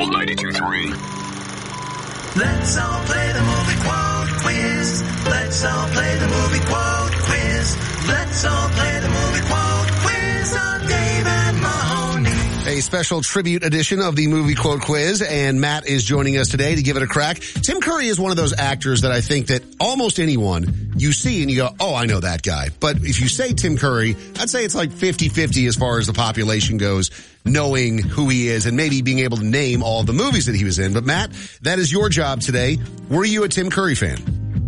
Gold 92.3. Let's all play the movie quote quiz. Let's all play the movie quote quiz. Let's all play the movie quote quiz on Dave and Mahoney. A special tribute edition of the movie quote quiz, and Matt is joining us today to give it a crack. Tim Curry is one of those actors that I think that almost anyone you see and you go, oh, I know that guy. But if you say Tim Curry, I'd say it's like 50-50 as far as the population goes, knowing who he is and maybe being able to name all the movies that he was in. But Matt, that is your job today. Were you a Tim Curry fan?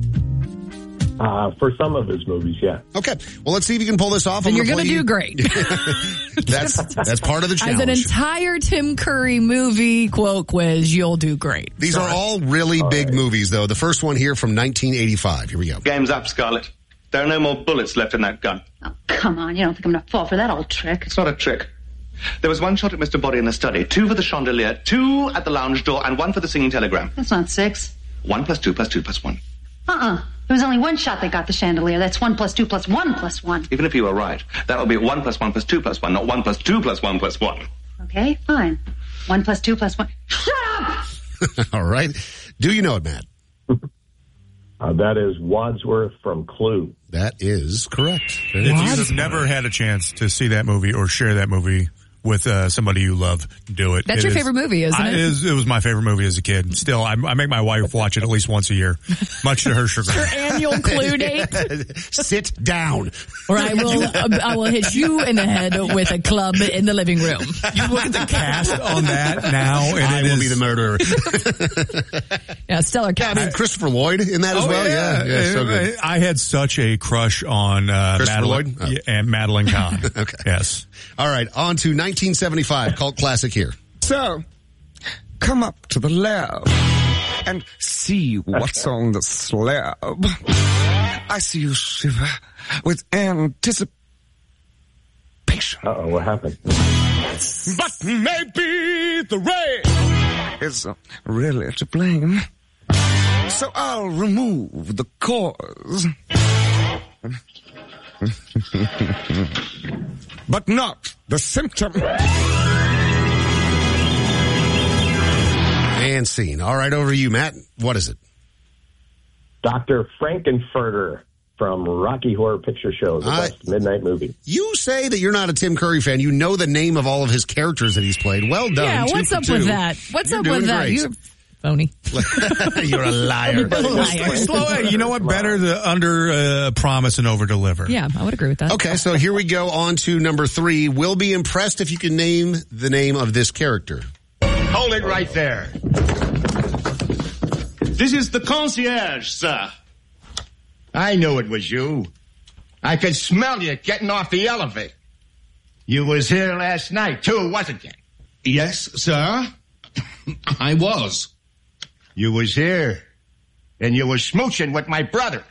For some of his movies, yeah. Okay. Well, let's see if you can pull this off. And you're going to do great. That's part of the challenge. As an entire Tim Curry movie quote quiz, you'll do great. These are all really big movies, though. The first one here from 1985. Here we go. Game's up, Scarlett. There are no more bullets left in that gun. Oh, come on. You don't think I'm going to fall for that old trick? It's not a trick. There was one shot at Mr. Body in the study, 2 for the chandelier, 2 at the lounge door, and 1 for the singing telegram. That's not 6. 1 plus 2 plus 2 plus 1. There was only one shot that got the chandelier. That's 1 plus 2 plus 1 plus 1. Even if you were right, that would be 1 plus 1 plus 2 plus 1, not 1 plus 2 plus 1 plus 1. Okay, fine. 1 plus 2 plus 1. Shut up! All right. Do you know it, Matt? That is Wadsworth from Clue. That is correct. If you have never had a chance to see that movie or share that movie with somebody you love, do it. That's your favorite movie, isn't it? It was my favorite movie as a kid. Still, I make my wife watch it at least once a year, much to her chagrin. Your annual Clue date? Sit down. Or I will hit you in the head with a club in the living room. You look at the cast on that now, and I will be the murderer. Yeah, stellar cast. I mean, Christopher Lloyd in that as well. Yeah, so good. I had such a crush on Madeline Lloyd? and Madeline Kahn. Okay. Yes. All right, on to 1975, cult classic here. So, come up to the lab and see what's on the slab. I see you shiver with anticipation. Uh-oh, what happened? But maybe the rain is really to blame. So I'll remove the cause. But not the symptom. And scene. All right, over to you, Matt. What is it? Dr. Frankenfurter from Rocky Horror Picture Show, the best midnight movie. You say that you're not a Tim Curry fan. You know the name of all of his characters that he's played. Well done. Yeah, what's up with that? What's up with that? You're phony. You're a liar. You know what? Better to under promise and over deliver. Yeah, I would agree with that. Okay, so here we go on to number 3. We'll be impressed if you can name the name of this character. Hold it right there. This is the concierge, sir. I knew it was you. I could smell you getting off the elevator. You was here last night, too, wasn't you? Yes, sir. I was. You was here, and you was smooching with my brother.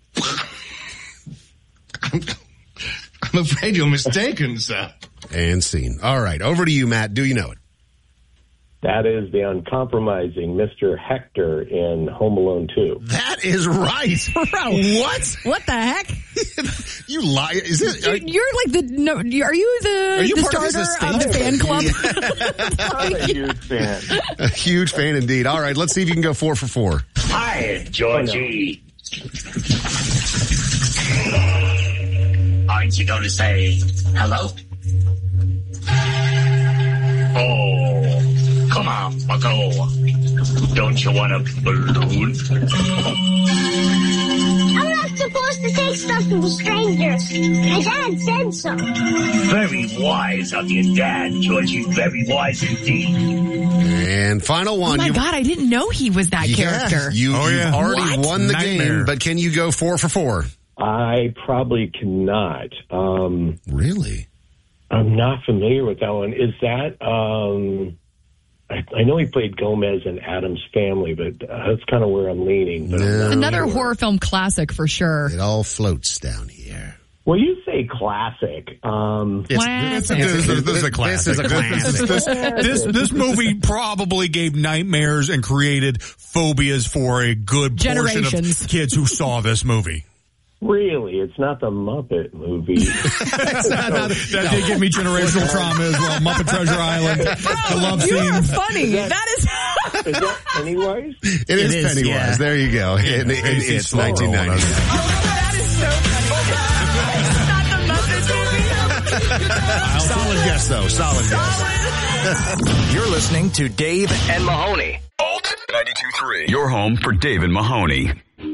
I'm afraid you're mistaken, sir. And scene. All right, over to you, Matt. Do you know it? That is the uncompromising Mr. Hector in Home Alone 2. That is right. What? What the heck? You liar. Is it? You're like are you the starter of the fan club? I'm a huge fan. A huge fan indeed. All right, let's see if you can go 4 for 4. Hi, Georgie. Aren't you going to say hello? Oh, come on, Bucko. Don't you want a balloon? I'm not supposed to take stuff from strangers. My dad said so. Very wise of your dad, Georgie. Very wise indeed. And final one. Oh my God, I didn't know he was that character. You've already won the Nightmare. game, but can you go 4 for 4? I probably cannot. Really? I'm not familiar with that one. Is that, I know he played Gomez in Addams Family, but that's kind of where I'm leaning. But Another horror film classic for sure. It all floats down here. Well, you say classic. This is a classic. This movie probably gave nightmares and created phobias for a good portion of kids who saw this movie. Really, it's not the Muppet movie. That did give me generational trauma as well. Muppet Treasure Island. The love You scene. are funny. That is. Is that Pennywise? It is Pennywise. yeah. There you go. It's 1990. That is so funny. It's not the Muppets movie. Solid guess, though. Solid guess. You're listening to Dave and Mahoney. Alt 92.3. Your home for Dave and Mahoney.